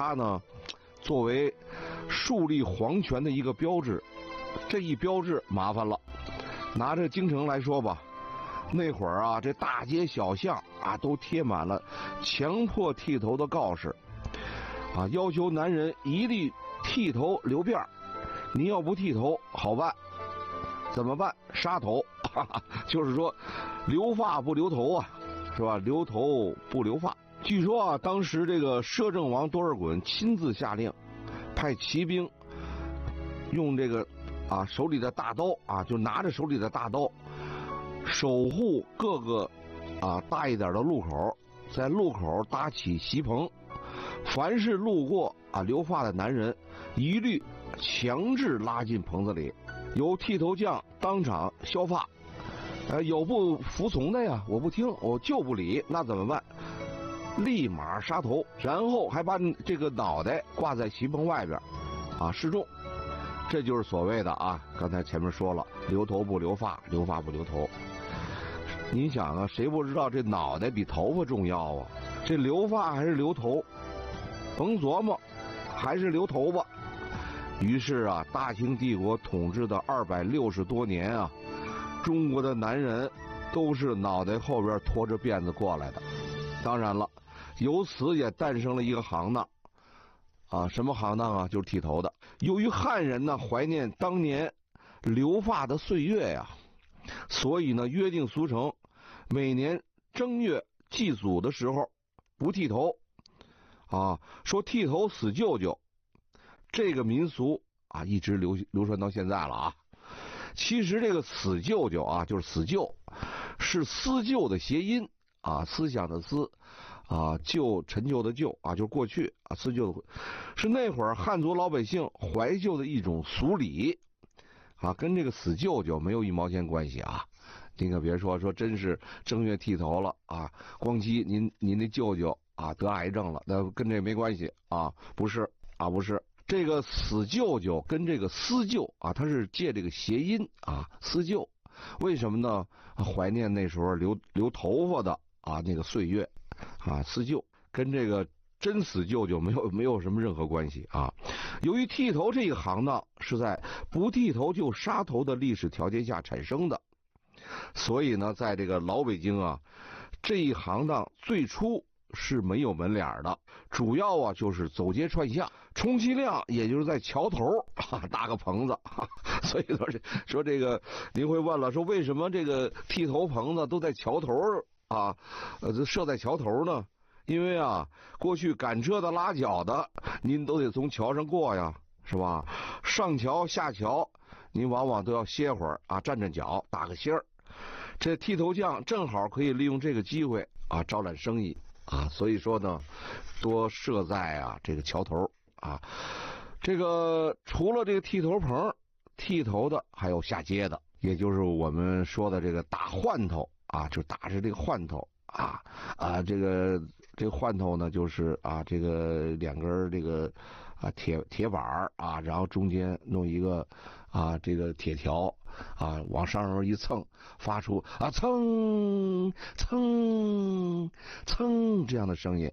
它呢，作为树立皇权的一个标志。这一标志麻烦了，拿这京城来说吧，那会儿啊，这大街小巷啊都贴满了强迫剃头的告示，啊，要求男人一律剃头留辫儿，你要不剃头好办，怎么办？杀头，哈哈，就是说留发不留头啊，是吧？留头不留发。据说啊，当时这个摄政王多尔衮亲自下令，派骑兵用这个手里的大刀啊，就拿着手里的大刀，守护各个大一点的路口，在路口搭起席棚，凡是路过留发的男人，一律强制拉进棚子里，由剃头匠当场削发。有不服从的呀，我不听，我就不理，那怎么办？立马杀头，然后还把这个脑袋挂在席棚外边，示众。这就是所谓的刚才前面说了，留头不留发，留发不留头。你想啊，谁不知道这脑袋比头发重要啊？这留发还是留头？甭琢磨，还是留头吧。于是大清帝国统治的260多年中国的男人都是脑袋后边拖着辫子过来的。当然了，由此也诞生了一个行当什么行当就是剃头的。由于汉人呢怀念当年留发的岁月呀，所以呢约定俗成，每年正月祭祖的时候不剃头说剃头死舅舅。这个民俗一直流传到现在了其实这个死舅舅就是死舅，是思旧的谐音思想的思旧陈旧的旧就是过去思旧的，是那会儿汉族老百姓怀旧的一种俗礼跟这个死舅舅没有1毛钱关系您可别说真是正月剃头了光鸡您那舅舅得癌症了，那跟这没关系不是不是。这个死舅舅跟这个思旧它是借这个谐音思旧。为什么呢？怀念那时候留头发的那个岁月思旧，跟这个真死舅舅没有什么任何关系由于剃头这一行当是在不剃头就杀头的历史条件下产生的，所以呢，在这个老北京这一行当最初是没有门脸的，主要就是走街串巷，充其量也就是在桥头搭个棚子所以说这个您会问了，说为什么这个剃头棚子都在桥头设在桥头呢？因为过去赶车的拉脚的您都得从桥上过呀，是吧？上桥下桥您往往都要歇会儿站站脚打个歇儿，这剃头匠正好可以利用这个机会招揽生意所以说呢，多设在这个桥头这个除了这个剃头棚，剃头的还有下街的，也就是我们说的这个打换头就打着这个换头这个换头呢，就是这个2根这个铁板然后中间弄一个这个铁条往上面一蹭，发出蹭蹭蹭这样的声音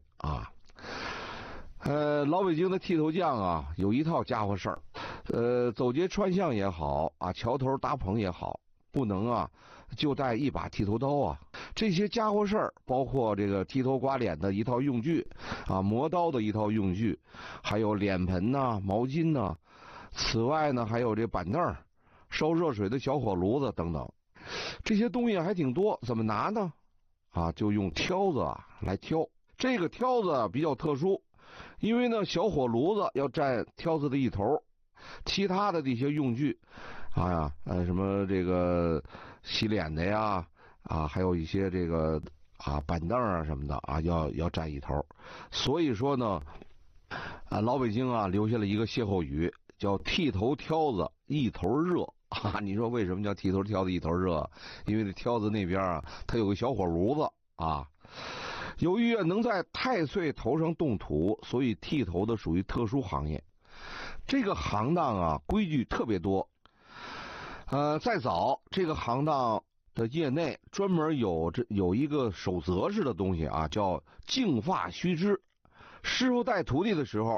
老北京的剃头匠有一套家伙事儿，走街串巷也好桥头搭棚也好，不能就带一把剃头刀这些家伙事儿包括这个剃头刮脸的一套用具磨刀的一套用具，还有脸盆毛巾此外呢还有这板凳、烧热水的小火炉子等等，这些东西还挺多。怎么拿呢？就用挑子来挑。这个挑子比较特殊，因为呢小火炉子要占挑子的一头，其他的这些用具什么这个洗脸的呀还有一些这个板凳什么的要占一头。所以说呢老北京留下了一个歇后语，叫剃头挑子一头热你说为什么叫剃头挑子一头热？因为这挑子那边它有个小火炉子由于能在太岁头上动土，所以剃头的属于特殊行业。这个行当规矩特别多。再早这个行当的业内专门有一个守则式的东西叫净发须知。师傅带徒弟的时候